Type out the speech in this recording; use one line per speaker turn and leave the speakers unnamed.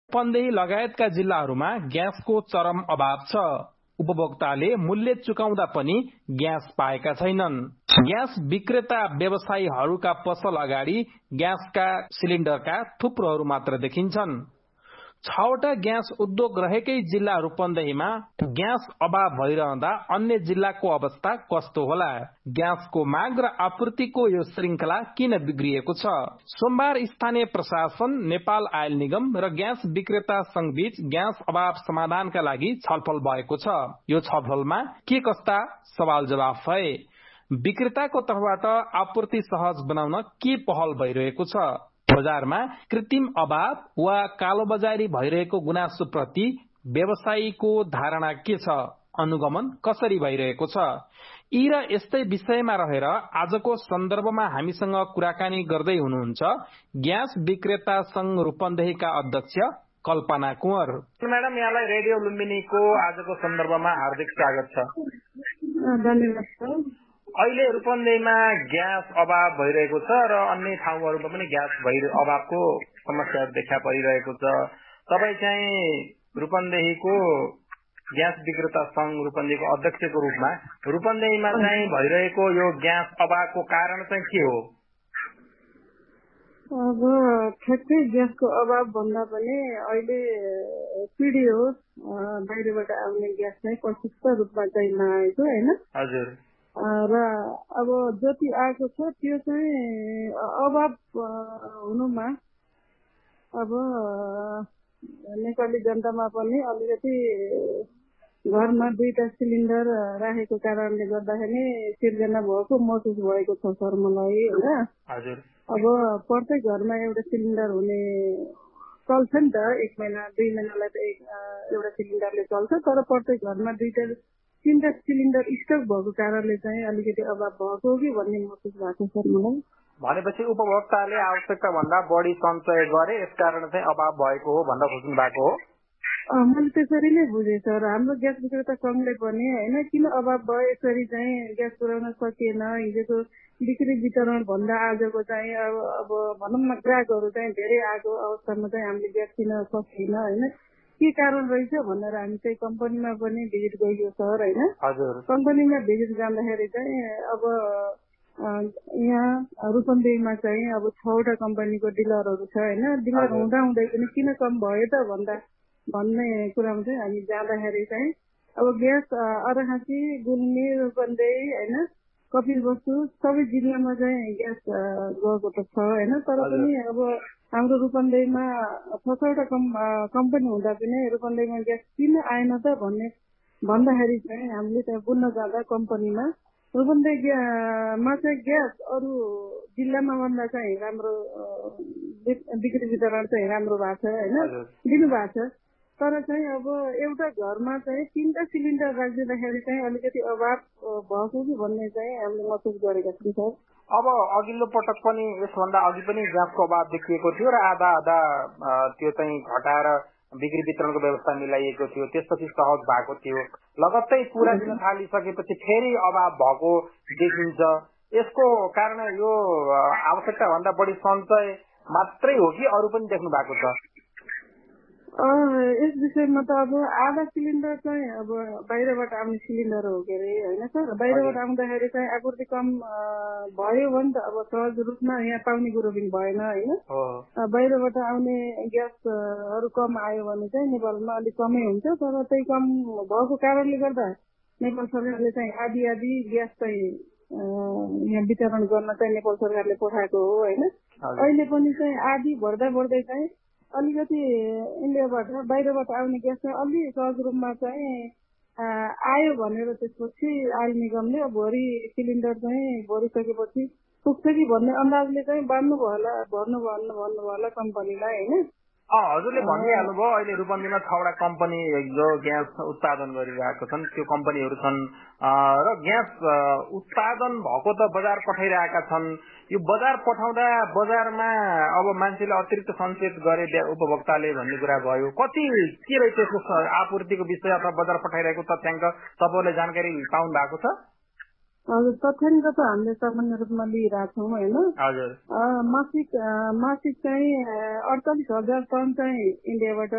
रूपन्देही लगायतका जिल्लाहरूमा ग्यासको चरम अभाव छ। उपभोक्ताले मूल्य चुकाउँदा पनि ग्यास पाएका छैनन्। ग्यास विक्रेता व्यवसायीहरूका पसल अगाडि ग्यासका सिलिण्डरका थुप्रोहरू मात्र देखिन्छन्। 6वटा ग्यास उद्योग रहेकै जिल्ला रूपन्देहीमा ग्यास अभाव भइरहँदा अन्य जिल्लाको अवस्था कस्तो होला? ग्यासको माग र आपूर्तिको यो श्रृंखला किन बिग्रिएको छ? सोमबार स्थानीय प्रशासन, नेपाल आयल निगम र ग्यास विक्रेता संघ बीच ग्यास अभाव समाधानका लागि छलफल भएको छ। यो छलफलमा के कस्ता सवाल जवाफ भए? विक्रेताको तर्फबाट आपूर्ति सहज बनाउन के पहल भइरहेको छ? बजारमा कृत्रिम अभाव वा कालोबजारी भइरहेको गुनासोप्रति व्यवसायीको धारणा के छ? अनुगमन कसरी भइरहेको छ? यी र यस्तै विषयमा रहेर आजको सन्दर्भमा हामीसँग कुराकानी गर्दै हुनुहुन्छ ग्यास विक्रेता संघ रूपन्देहीका अध्यक्ष कल्पना कुँवर।
म्याडम, यहाँलाई रेडियो लुम्बिनीको आजको सन्दर्भमा हार्दिक स्वागत छ।
धन्यवाद।
अहिले रूपन्देहीमा ग्यास अभाव भइरहेको छ र अन्य ठाउँहरूमा पनि ग्यास अभावको समस्याहरू देखा परिरहेको छ। तपाईँ चाहिँ रूपन्देहीको ग्यास विक्रेता संघ रूपन्देहीको अध्यक्षको रूपमा रूपन्देहीमा चाहिँ भइरहेको यो ग्यास अभावको कारण चाहिँ के हो?
अब ठ्याक्कै ग्यासको अभाव भन्दा पनि अहिले पिडी हो, बाहिरबाट आउने ग्यास चाहिँ प्रशस्त रूपमा चाहिँ नआएको होइन।
हजुर।
र अब जति आएको छ त्यो चाहिँ अभाव हुनुमा अब नेपाली जनतामा पनि अलिकति घरमा 2टा सिलिन्डर राखेको कारणले गर्दाखेरि सिर्जना भएको महसुस भएको छ सर मलाई होइन।
हजुर।
अब प्रत्येक घरमा एउटा सिलिन्डर हुने चल्छ नि त, 1 महिना 2 महिनालाई त एउटा सिलिन्डरले चल्छ, तर प्रत्येक घरमा 2-3टा सिलिन्डर स्टक भएको कारणले चाहिँ अलिकति अभाव भएको हो कि भन्ने महसुस भएको छ मलाई।
भनेपछि उपभोक्ताले आवश्यकता भन्दा बढी सञ्चय गरे, यसकारण चाहिँ अभाव भएको हो भन्न खोज्नु भएको हो?
मैले त्यसरी नै बुझेँ सर। हाम्रो ग्यास विक्रेता संघले पनि होइन किन अभाव भयो, यसरी चाहिँ ग्यास पुर्याउन सकिएन, हिजोको बिक्री वितरण भन्दा आजको चाहिँ अब भनौँ न ग्राहकहरू चाहिँ धेरै आएको अवस्थामा चाहिँ हामीले ग्यास किन सकिएन होइन, के कारण रहेछ भनेर हामी चाहिँ कम्पनीमा पनि भिजिट गइयो सर होइन। कम्पनीमा भिजिट जाँदाखेरि चाहिँ अब यहाँ रूपन्देहीमा चाहिँ अब 6वटा कम्पनीको डिलरहरू छ होइन। डिलर हुँदाहुँदै पनि किन कम भयो त भन्ने कुरामा चाहिँ हामी जाँदाखेरि चाहिँ अब ग्यास अर्घाखाँची, गुल्मी, रूपन्देही होइन, कपिलवस्तु सबै जिल्लामा चाहिँ ग्यास गएको त छ होइन। तर पनि अब हाम्रो रूपन्देहीमा 6वटा कम्पनी हुँदा पनि रूपन्देहीमा ग्यास किन आएन त भन्दाखेरि चाहिँ हामीले त्यहाँ बुझ्न जाँदा कम्पनीमा रूपन्देहीमा चाहिँ ग्यास अरू जिल्लामा भन्दा चाहिँ राम्रो बिक्री वितरण चाहिँ राम्रो भएको छ होइन, दिनुभएको छ। तर चाहिँ अब एउटा घरमा चाहिँ 3टा सिलिन्डर राखिदिँदाखेरि चाहिँ अलिकति अभाव भएको कि भन्ने चाहिँ हामीले महसुस गरेका छौँ सर।
अब अघिल्लो पटक पनि यसभन्दा अघि पनि ग्यासको अभाव देखिएको थियो र आधा त्यो चाहिँ घटाएर बिक्री वितरणको व्यवस्था मिलाइएको थियो, त्यसपछि सहज भएको थियो। लगत्तै पुरा दिन थालिसकेपछि फेरि अभाव भएको देखिन्छ। यसको कारण यो आवश्यकता भन्दा बढी सञ्चय मात्रै हो कि अरू पनि देख्नु भएको छ?
यस विषयमा त अब आधा सिलिन्डर चाहिँ अब बाहिरबाट आउने सिलिन्डर हो के अरे होइन सर। बाहिरबाट आउँदाखेरि चाहिँ आपूर्ति कम भयो भने त अब सहज रूपमा यहाँ पाउने कुरो पनि भएन होइन। बाहिरबाट आउने ग्यासहरू कम आयो भने चाहिँ नेपालमा अलिक कमै हुन्छ, तर त्यही कम भएको कारणले गर्दा नेपाल सरकारले चाहिँ आधी ग्यास चाहिँ यहाँ वितरण गर्न चाहिँ नेपाल सरकारले पठाएको हो होइन। अहिले पनि चाहिँ आधी भर्दै चाहिँ अलिकति इन्डियाबाट बाहिरबाट आउने ग्यास चाहिँ अलि सहज रूपमा चाहिँ आयो भनेर त्यसपछि आयल निगमले भरि सिलिन्डर चाहिँ भरिसकेपछि पुग्छ कि भन्ने अन्दाजले चाहिँ भन्नु भयो होला कम्पनीलाई होइन।
हजुरले भनिहाल्नुभयो अहिले रूपन्देहीमा 6वटा कम्पनी जो ग्यास उत्पादन गरिरहेको छन् त्यो कम्पनीहरू छन् र ग्यास उत्पादन भएको त बजार पठाइरहेका छन्। यो बजार पठाउँदा बजारमा अब मान्छेले अतिरिक्त सञ्चेत गरे उपभोक्ताले भन्ने कुरा भयो। कति के रहेछ यसको आपूर्तिको विषय अथवा बजार पठाइरहेको तथ्याङ्क तपाईँले जानकारी पाउनु भएको छ?
हजुर, तथ्याङ्क त हामीले सामान्य रूपमा लिइरहेछौँ होइन।
हजुर।
मासिक चाहिँ 48,000 टन चाहिँ इन्डियाबाट